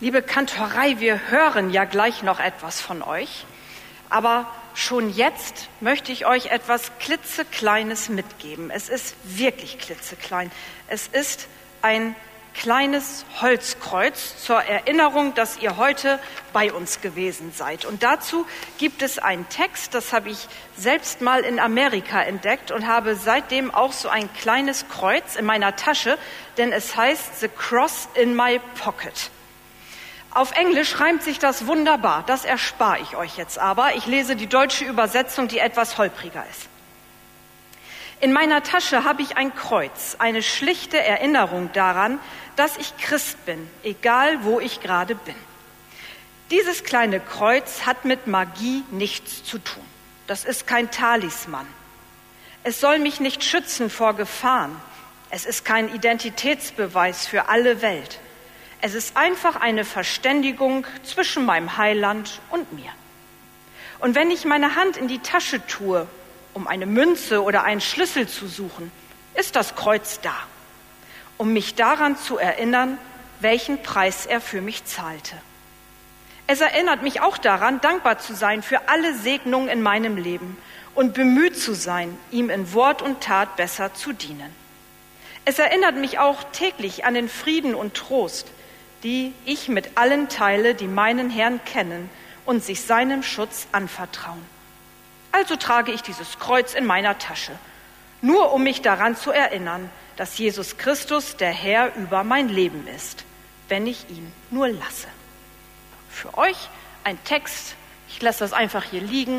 Liebe Kantorei, wir hören ja gleich noch etwas von euch, aber schon jetzt möchte ich euch etwas klitzekleines mitgeben. Es ist wirklich klitzeklein. Es ist ein kleines Holzkreuz zur Erinnerung, dass ihr heute bei uns gewesen seid. Und dazu gibt es einen Text, das habe ich selbst mal in Amerika entdeckt und habe seitdem auch so ein kleines Kreuz in meiner Tasche, denn es heißt The Cross in My Pocket. Auf Englisch reimt sich das wunderbar, das erspare ich euch jetzt aber. Ich lese die deutsche Übersetzung, die etwas holpriger ist. In meiner Tasche habe ich ein Kreuz, eine schlichte Erinnerung daran, dass ich Christ bin, egal wo ich gerade bin. Dieses kleine Kreuz hat mit Magie nichts zu tun. Das ist kein Talisman. Es soll mich nicht schützen vor Gefahren. Es ist kein Identitätsbeweis für alle Welt. Es ist einfach eine Verständigung zwischen meinem Heiland und mir. Und wenn ich meine Hand in die Tasche tue, um eine Münze oder einen Schlüssel zu suchen, ist das Kreuz da, um mich daran zu erinnern, welchen Preis er für mich zahlte. Es erinnert mich auch daran, dankbar zu sein für alle Segnungen in meinem Leben und bemüht zu sein, ihm in Wort und Tat besser zu dienen. Es erinnert mich auch täglich an den Frieden und Trost, die ich mit allen teile, die meinen Herrn kennen und sich seinem Schutz anvertrauen. Also trage ich dieses Kreuz in meiner Tasche, nur um mich daran zu erinnern, dass Jesus Christus der Herr über mein Leben ist, wenn ich ihn nur lasse. Für euch ein Text, ich lasse das einfach hier liegen.